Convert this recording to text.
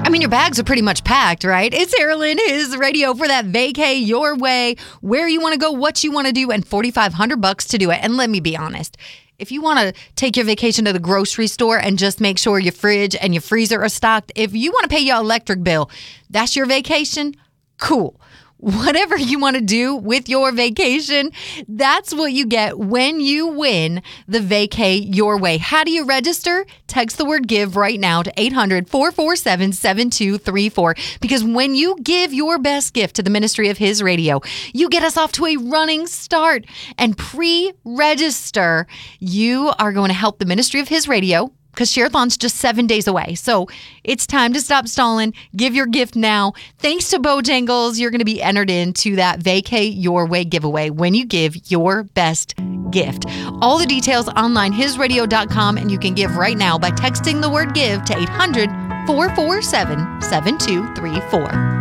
I mean, your bags are pretty much packed, right? It's Marilyn, his radio for that vacay your way, where you want to go, what you want to do, and $4,500 to do it. And let me be honest. If you want to take your vacation to the grocery store and just make sure your fridge and your freezer are stocked, if you want to pay your electric bill, that's your vacation, cool. Whatever you want to do with your vacation, that's what you get when you win the Vacay Your Way. How do you register? Text the word GIVE right now to 800-447-7234. Because when you give your best gift to the ministry of His radio, you get us off to a running start. And pre-register, you are going to help the ministry of His radio, because Share-a-thon's just 7 days away. So it's time to stop stalling. Give your gift now. Thanks to Bojangles, you're going to be entered into that Vacay Your Way giveaway when you give your best gift. All the details online, hisradio.com, and you can give right now by texting the word GIVE to 800-447-7234.